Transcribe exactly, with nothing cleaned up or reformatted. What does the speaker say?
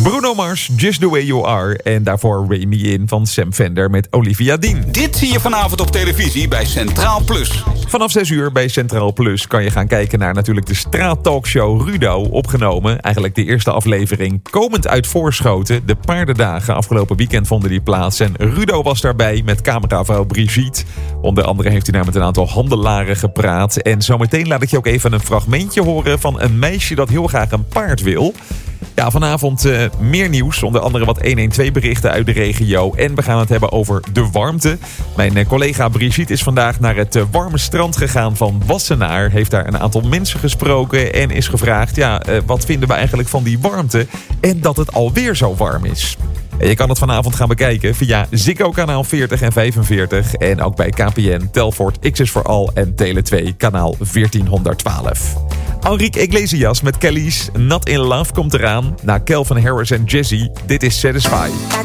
Bruno Mars, Just The Way You Are. En daarvoor Ray Me In van Sam Fender met Olivia Dean. Dit zie je vanavond op televisie bij Centraal Plus. Vanaf zes uur bij Centraal Plus kan je gaan kijken naar natuurlijk de straattalkshow Rudo. Opgenomen, eigenlijk de eerste aflevering, komend uit Voorschoten. De paardendagen afgelopen weekend vonden die plaats. En Rudo was daarbij met cameravrouw Brigitte. Onder andere heeft hij daar met een aantal handelaren gepraat. En zometeen laat ik je ook even een fragmentje horen van een meisje dat heel graag een paard wil. Ja, vanavond uh, meer nieuws. Onder andere wat honderdtwaalf berichten uit de regio. En we gaan het hebben over de warmte. Mijn uh, collega Brigitte is vandaag naar het uh, warme strand gegaan van Wassenaar. Heeft daar een aantal mensen gesproken en is gevraagd... ja, uh, wat vinden we eigenlijk van die warmte en dat het alweer zo warm is. En je kan het vanavond gaan bekijken via Ziggo kanaal veertig en vijfenveertig. En ook bij K P N, Telfort, X is voor Al en Tele twee kanaal veertienhonderdtwaalf. Enrique Iglesias met Kelly's Not In Love komt eraan. Na Calvin Harris en Jazzy, dit is Satisfy.